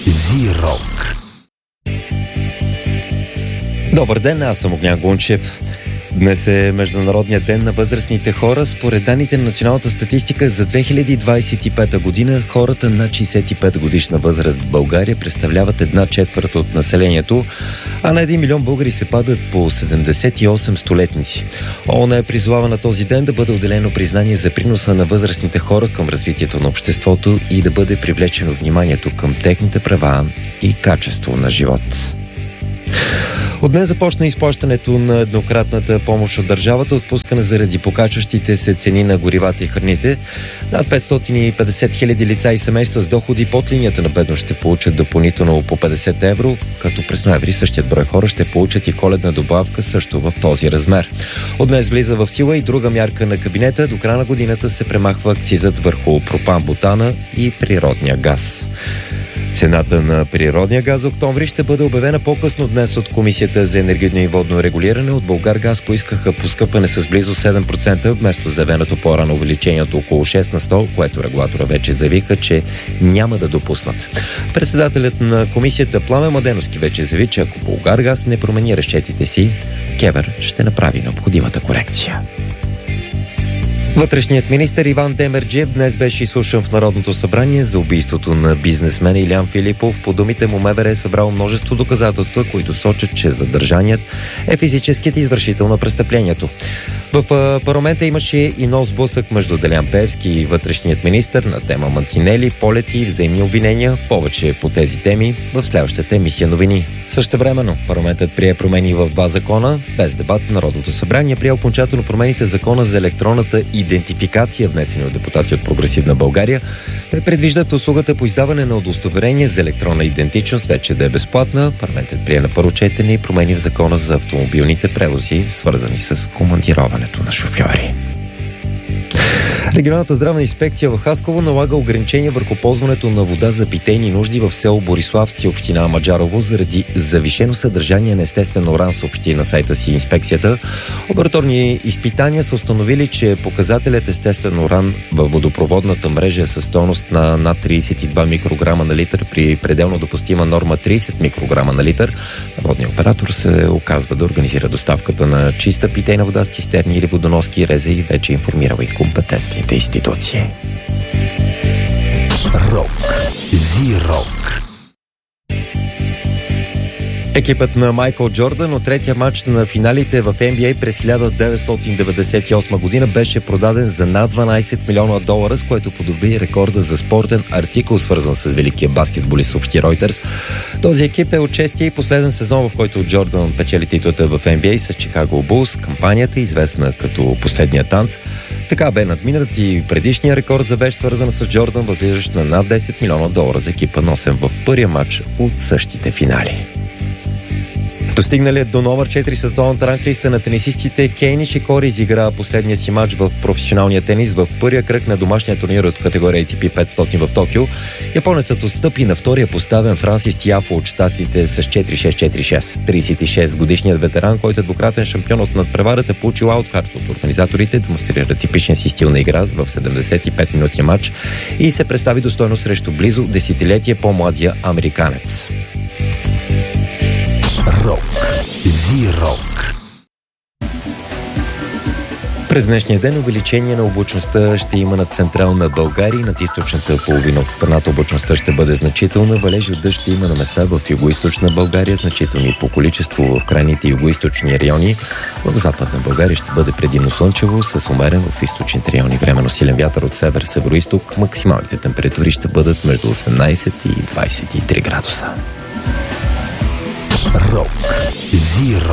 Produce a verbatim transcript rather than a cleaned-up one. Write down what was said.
Зирок. Добър ден, аз съм Огнян Гунчев. Днес е Международният ден на възрастните хора. Според данните на националната статистика за две хиляди двадесет и пета година, хората над шейсет и пет годишна възраст в България представляват една четвърта от населението, а на един милион българи се падат по седемдесет и осем столетници. ООН е призовава на този ден да бъде отделено признание за приноса на възрастните хора към развитието на обществото и да бъде привлечено вниманието към техните права и качество на живот. От днес започна изплащането на еднократната помощ от държавата, отпускана заради покачващите се цени на горивата и храните. Над петстотин и петдесет хиляди лица и семейства с доходи под линията на бедност ще получат допълнително по петдесет евро, като през ноември същият брой хора ще получат и коледна добавка също в този размер. От днес влиза в сила и друга мярка на кабинета. До края на годината се премахва акцизът върху пропан-бутана и природния газ. Цената на природния газ за октомври ще бъде обявена по-късно днес от Комисията за енергийно и водно регулиране. От Булгаргаз поискаха поскъпване с близо седем процента, вместо заявеното по-рано увеличение от около шест на сто, което регулатора вече заявиха, че няма да допуснат. Председателят на комисията Пламен Младеновски вече заяви, че ако Булгаргаз не промени разчетите си, КЕВР ще направи необходимата корекция. Вътрешният министър Иван Демерджиев днес беше изслушан в Народното събрание за убийството на бизнесмена Илиян Филипов. По думите му МВР е събрал множество доказателства, които сочат, че задържаният е физическият извършител на престъплението. В парламента имаше и нов сблъсък между Делян Пеевски и вътрешният министър на тема мантинели, полети и взаимни обвинения. Повече по тези теми в следващата емисия новини. Същевременно парламентът прие промени в два закона. Без дебат Народното събрание прие окончателно промените в закона за електронната идентификация, внесени от депутати от Прогресивна България. Те предвиждат услугата по издаване на удостоверение за електронна идентичност вече да е безплатна. Парламентът прие на първо четене и промени в закона за автомобилните превози, свързани с командироването на шофьори. Регионалната здравна инспекция в Хасково налага ограничения върху ползването на вода за питейни нужди в село Бориславци, община Маджарово, заради завишено съдържание на естествен уран, съобщи на сайта си инспекцията. Лабораторни изпитания са установили, че показателят естествен уран във водопроводната мрежа е със стойност на над тридесет и два микрограма на литър при пределно допустима норма тридесет микрограма на литър. Водният оператор се оказва да организира доставката на чиста питейна вода с цистерни или водоноски и резе и вече информирава и компетентни институции. Рок. Зирок. Екипът на Майкъл Джордан от третия матч на финалите в Н Б А през хиляда деветстотин деветдесет и осма година беше продаден за над дванадесет милиона долара, с което подобри рекорда за спортен артикул, свързан с великия баскетболист, съобщи Reuters. Този екип е от шестия и последен сезон, в който Джордан печели титлата в Н Б А с Чикаго Булс. Кампанията, известна като последния танц, така бе надминат и предишния рекорд за вещ, свързан с Джордан, възлизащ на над десет милиона долара за екипа, носен в първия матч от същите финали. Достигналият до номер четири световната ранглиста на тенисистите Кей Нишикори изигра последния си матч в професионалния тенис в първия кръг на домашния турнир от категория А Т П петстотин в Токио. Японецът отстъпи на втория поставен Франсис Тиафо от щатите с четири шест четири шест. тридесет и шест годишният ветеран, който е двукратен шампион от надпреварата, е получил ауткарт от организаторите, демонстрира типичен си стил на игра в седемдесет и пет минутния матч и се представи достойно срещу близо десетилетие по-младия американец. Рок. Зирок. През днешния ден увеличение на облачността ще има над централна България и над източната половина от страната. Облачността ще бъде значителна. Валежи от дъжд ще има на места в югоизточна България, значителни по количество в крайните югоизточни райони. В западна България ще бъде предимно слънчево, с умерен в източните райони временно силен вятър от север-североизток. Максималните температури ще бъдат между осемнадесет и двадесет и три градуса. Рок. Зирок.